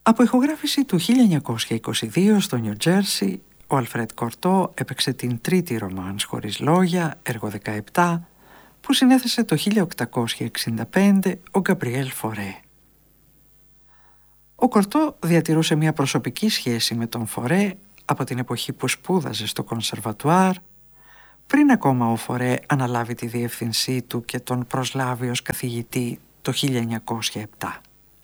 Από ηχογράφηση του 1922 στο Νιου Τζέρσι, ο Αλφρέντ Κορτό έπαιξε την τρίτη ρομάνς χωρίς λόγια, έργο 17, που συνέθεσε το 1865 ο Γκαμπριέλ Φορέ. Ο Κορτό διατηρούσε μια προσωπική σχέση με τον Φορέ από την εποχή που σπούδαζε στο κονσερβατουάρ, πριν ακόμα ο Φορέ αναλάβει τη διεύθυνσή του και τον προσλάβει ως καθηγητή το 1907.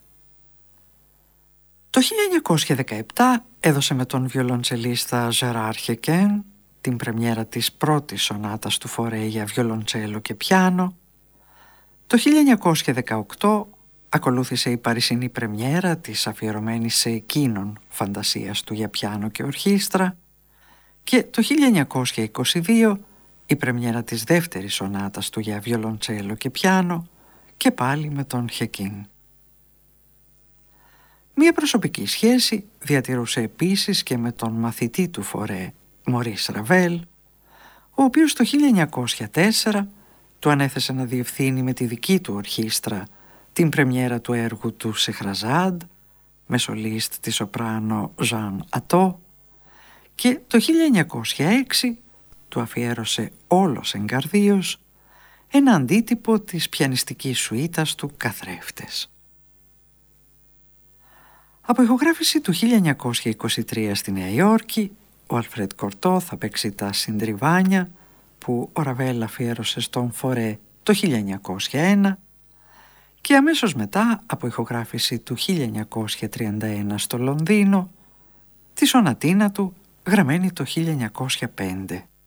Το 1917 έδωσε με τον βιολοντσελίστα Ζεράρ Χεκέν την πρεμιέρα της πρώτης σονάτας του Φορέ για βιολοντσέλο και πιάνο. Το 1918 ακολούθησε η παρισινή πρεμιέρα της αφιερωμένης σε εκείνον φαντασίας του για πιάνο και ορχήστρα και το 1922 η πρεμιέρα της δεύτερης σονάτας του για βιολοντσέλο και πιάνο και πάλι με τον Χεκίν. Μία προσωπική σχέση διατηρούσε επίσης και με τον μαθητή του Φορέ, Μωρίς Ραβέλ, ο οποίος το 1904 του ανέθεσε να διευθύνει με τη δική του ορχήστρα την πρεμιέρα του έργου του Σεχραζάντ, με σολίστ τη σοπράνο Ζαν Ατό, και το 1906 του αφιέρωσε όλος εγκαρδίως ένα αντίτυπο της πιανιστικής σουίτας του «Καθρέφτες». Από ηχογράφηση του 1923 στη Νέα Υόρκη, ο Αλφρέντ Κορτό θα παίξει τα συντριβάνια που ο Ραβέλ αφιέρωσε στον Φορέ το 1901 και αμέσως μετά, από ηχογράφηση του 1931 στο Λονδίνο, τη σονατίνα του γραμμένη το 1905.